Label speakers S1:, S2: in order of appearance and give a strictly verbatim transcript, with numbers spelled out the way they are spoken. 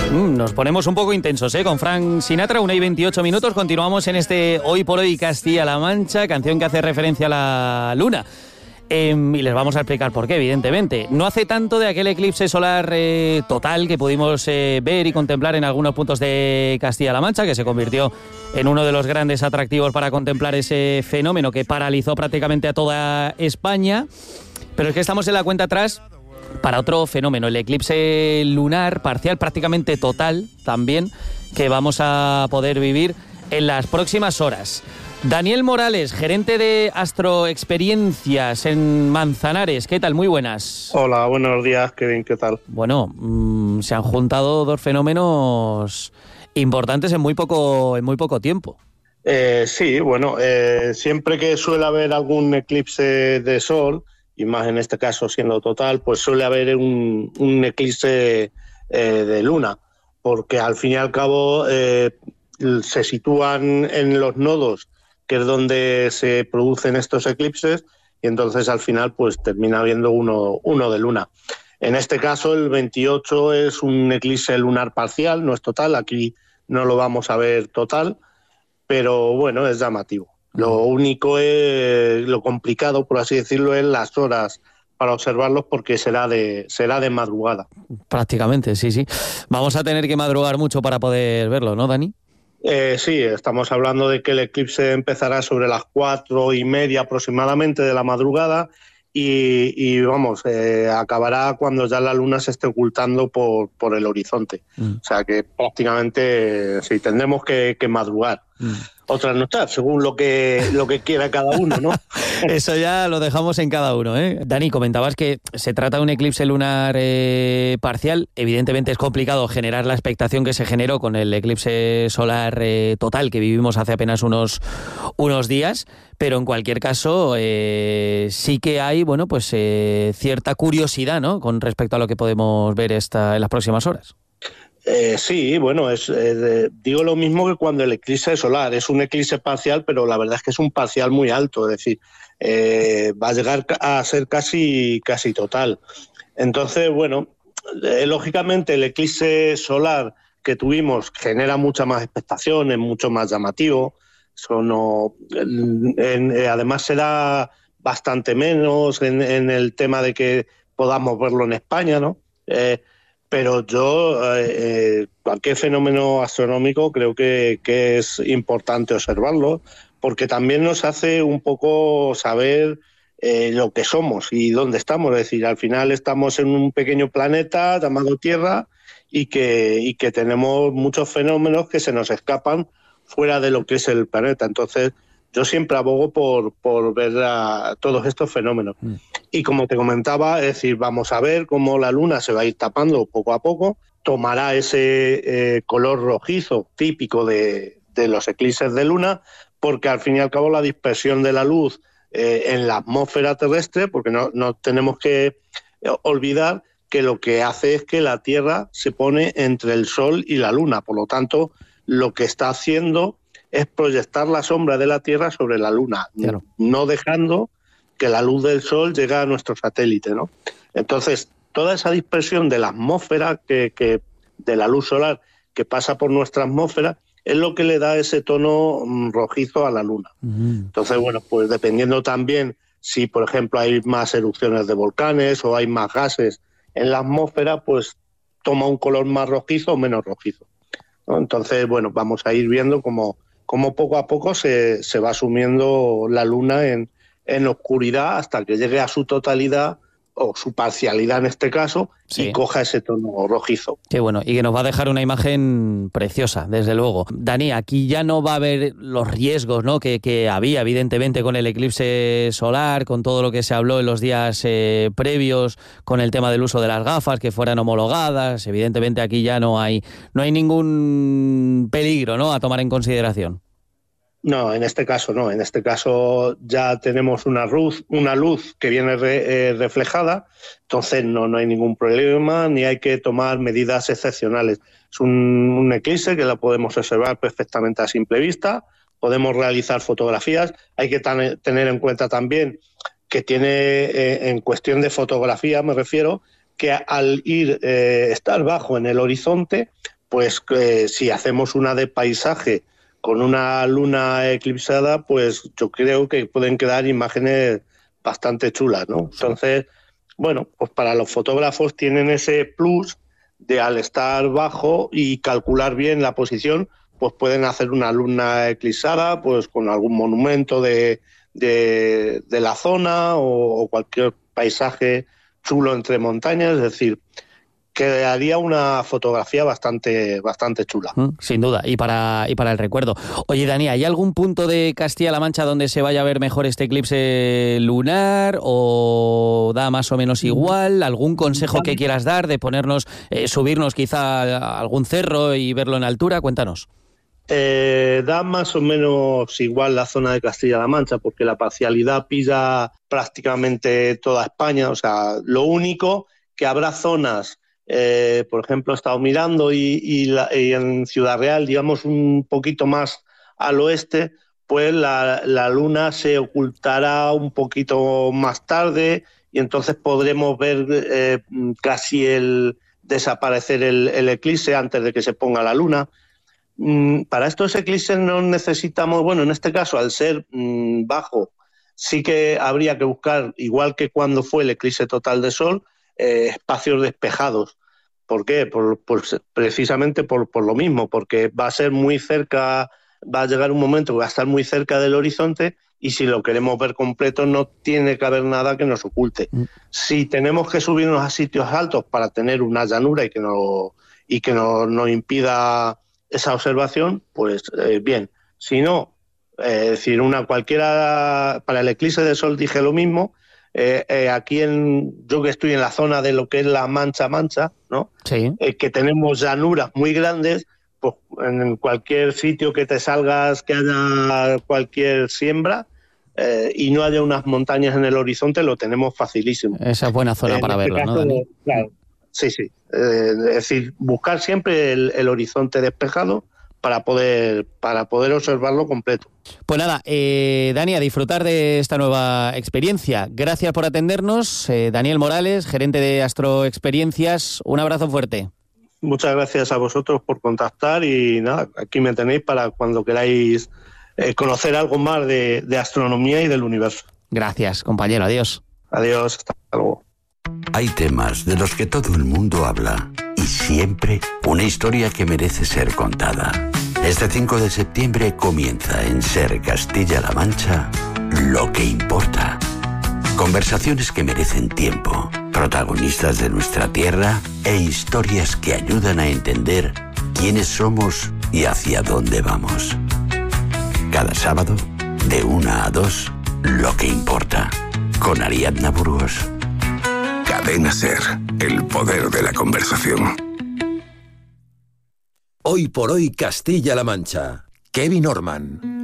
S1: Mm, nos ponemos un poco intensos, ¿eh? Con Frank Sinatra, una y veintiocho minutos. Continuamos en este Hoy por Hoy Castilla-La Mancha, canción que hace referencia a la luna. Eh, y les vamos a explicar por qué, evidentemente. No hace tanto de aquel eclipse solar eh, total que pudimos eh, ver y contemplar en algunos puntos de Castilla-La Mancha, que se convirtió en uno de los grandes atractivos para contemplar ese fenómeno que paralizó prácticamente a toda España. Pero es que estamos en la cuenta atrás para otro fenómeno, el eclipse lunar parcial, prácticamente total también, que vamos a poder vivir en las próximas horas. Daniel Morales, gerente de Astroexperiencias en Manzanares. ¿Qué tal? Muy buenas.
S2: Hola, buenos días, Kevin, ¿qué tal?
S1: Bueno, mmm, se han juntado dos fenómenos importantes en muy poco, en muy poco tiempo.
S2: Eh, sí, bueno, eh, siempre que suele haber algún eclipse de sol, y más en este caso siendo total, pues suele haber un, un eclipse eh, de luna, porque al fin y al cabo eh, se sitúan en los nodos, que es donde se producen estos eclipses, y entonces al final pues termina habiendo uno, uno de luna. En este caso el veintiocho es un eclipse lunar parcial, no es total, aquí no lo vamos a ver total, pero bueno, es llamativo. Lo único, es, lo complicado, por así decirlo, es las horas para observarlos, porque será de será de madrugada.
S1: Prácticamente, sí, sí. Vamos a tener que madrugar mucho para poder verlo, ¿no, Dani?
S2: Eh, sí, estamos hablando de que el eclipse empezará sobre las cuatro y media aproximadamente de la madrugada y, y vamos, eh, acabará cuando ya la luna se esté ocultando por, por el horizonte. Mm. O sea que prácticamente sí, tendremos que, que madrugar. Mm. O trasnochar, según lo que lo que quiera cada uno, ¿no?
S1: Eso ya lo dejamos en cada uno, ¿eh? Dani, comentabas que se trata de un eclipse lunar eh, parcial. Evidentemente es complicado generar la expectación que se generó con el eclipse solar eh, total que vivimos hace apenas unos, unos días, pero en cualquier caso eh, sí que hay, bueno, pues eh, cierta curiosidad, ¿no?, con respecto a lo que podemos ver esta, en las próximas horas.
S2: Eh, sí, bueno, es, eh, de, digo lo mismo que cuando el eclipse solar. Es un eclipse parcial, pero la verdad es que es un parcial muy alto, es decir, eh, va a llegar a ser casi, casi total. Entonces, bueno, eh, lógicamente el eclipse solar que tuvimos genera mucha más expectación, es mucho más llamativo. Eso no, en, en, además será bastante menos en, en el tema de que podamos verlo en España, ¿no? Eh, Pero yo, eh, cualquier fenómeno astronómico creo que, que es importante observarlo, porque también nos hace un poco saber eh, lo que somos y dónde estamos. Es decir, al final estamos en un pequeño planeta llamado Tierra y que, y que tenemos muchos fenómenos que se nos escapan fuera de lo que es el planeta. Entonces, yo siempre abogo por, por ver a todos estos fenómenos. Mm. Y como te comentaba, es decir, vamos a ver cómo la luna se va a ir tapando poco a poco, tomará ese eh, color rojizo típico de, de los eclipses de luna, porque al fin y al cabo la dispersión de la luz eh, en la atmósfera terrestre, porque no, no tenemos que olvidar que lo que hace es que la Tierra se pone entre el Sol y la Luna, por lo tanto, lo que está haciendo es proyectar la sombra de la Tierra sobre la Luna, claro, no dejando que la luz del Sol llegue a nuestro satélite, ¿no? Entonces, toda esa dispersión de la atmósfera, que, que de la luz solar que pasa por nuestra atmósfera, es lo que le da ese tono rojizo a la Luna. Uh-huh. Entonces, bueno, pues dependiendo también si, por ejemplo, hay más erupciones de volcanes o hay más gases en la atmósfera, pues toma un color más rojizo o menos rojizo, ¿no? Entonces, bueno, vamos a ir viendo cómo, cómo poco a poco se, se va sumiendo la Luna en, en oscuridad hasta que llegue a su totalidad o su parcialidad en este caso, sí, y coja ese tono rojizo.
S1: Qué bueno, y que nos va a dejar una imagen preciosa, desde luego. Dani, aquí ya no va a haber los riesgos, ¿no?, que, que había evidentemente con el eclipse solar, con todo lo que se habló en los días eh, previos, con el tema del uso de las gafas, que fueran homologadas. Evidentemente aquí ya no hay, no hay ningún peligro, ¿no?, a tomar en consideración.
S2: No, en este caso no. En este caso ya tenemos una luz, una luz que viene re, eh, reflejada, entonces no, no hay ningún problema ni hay que tomar medidas excepcionales. Es un, un eclipse que lo podemos observar perfectamente a simple vista, podemos realizar fotografías. Hay que tan, tener en cuenta también que tiene, eh, en cuestión de fotografía me refiero, que al ir, eh, estar bajo en el horizonte, pues eh, si hacemos una de paisaje con una luna eclipsada, pues yo creo que pueden quedar imágenes bastante chulas, ¿no? Entonces, bueno, pues para los fotógrafos tienen ese plus de al estar bajo y calcular bien la posición, pues pueden hacer una luna eclipsada, pues con algún monumento de, de, de la zona o, o cualquier paisaje chulo entre montañas, es decir, quedaría una fotografía bastante bastante chula.
S1: Mm, sin duda, y para y para el recuerdo. Oye, Dani, ¿hay algún punto de Castilla-La Mancha donde se vaya a ver mejor este eclipse lunar o da más o menos igual? ¿Algún consejo que quieras dar de ponernos, eh, subirnos quizá a algún cerro y verlo en altura? Cuéntanos.
S2: Eh, da más o menos igual la zona de Castilla-La Mancha porque la parcialidad pilla prácticamente toda España. O sea, lo único que habrá zonas, eh, por ejemplo, he estado mirando y, y, la, y en Ciudad Real, digamos un poquito más al oeste, pues la, la luna se ocultará un poquito más tarde y entonces podremos ver eh, casi el desaparecer el, el eclipse antes de que se ponga la luna. Para estos eclipses no necesitamos, bueno, en este caso, al ser mmm, bajo, sí que habría que buscar, igual que cuando fue el eclipse total de Sol, eh, espacios despejados. ¿Por qué? Por, por, precisamente por, por lo mismo, porque va a ser muy cerca, va a llegar un momento que va a estar muy cerca del horizonte y si lo queremos ver completo no tiene que haber nada que nos oculte. Mm. Si tenemos que subirnos a sitios altos para tener una llanura y que no, y que no, nos impida esa observación, pues eh, bien. Si no, eh, es decir, una cualquiera, para el eclipse de Sol dije lo mismo, eh, eh, aquí en, yo que estoy en la zona de lo que es la Mancha-Mancha, ¿no?
S1: Sí.
S2: Eh, que tenemos llanuras muy grandes, pues en cualquier sitio que te salgas, que haya cualquier siembra, eh, y no haya unas montañas en el horizonte, lo tenemos facilísimo.
S1: Esa es buena zona en para
S2: este
S1: verlo,
S2: caso,
S1: ¿no, Dani?
S2: Claro. Sí, sí. Eh, es decir, buscar siempre el, el horizonte despejado para poder para poder observarlo completo.
S1: Pues nada, eh, Dani, a disfrutar de esta nueva experiencia. Gracias por atendernos. Eh, Daniel Morales, gerente de Astroexperiencias, un abrazo fuerte.
S2: Muchas gracias a vosotros por contactar y nada, aquí me tenéis para cuando queráis eh, conocer algo más de, de astronomía y del universo.
S1: Gracias, compañero. Adiós.
S2: Adiós, hasta luego.
S3: Hay temas de los que todo el mundo habla y siempre una historia que merece ser contada. Este cinco de septiembre comienza en Ser Castilla-La Mancha Lo que importa. Conversaciones que merecen tiempo, protagonistas de nuestra tierra e historias que ayudan a entender quiénes somos y hacia dónde vamos. Cada sábado, de una a dos, Lo que importa, con Ariadna Burgos.
S4: Cadena Ser, el poder de la conversación.
S5: Hoy por hoy Castilla-La Mancha. Kevin Orman.